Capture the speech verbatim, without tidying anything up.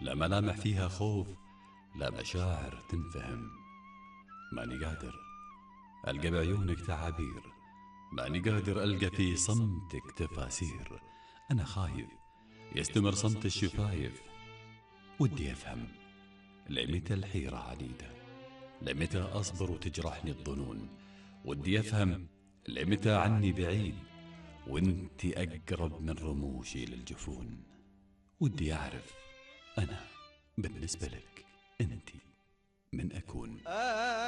لا ملامح فيها خوف، لا مشاعر تنفهم. ماني قادر ألقى بعيونك تعابير، ماني قادر ألقى في صمتك تفاسير. أنا خايف يستمر صمت الشفايف، ودي أفهم لمتى الحيرة عنيدة، لمتى أصبر وتجرحني الظنون. ودي أفهم لمتى عني بعيد وانت أقرب من رموشي للجفون. ودي أعرف أنا بالنسبة لك أنت من أكون.